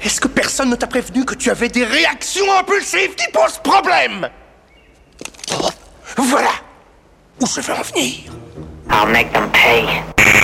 Est-ce que personne ne t'a prévenu que tu avais des réactions impulsives qui posent problème? Voilà où je veux en venir. I'll make them pay.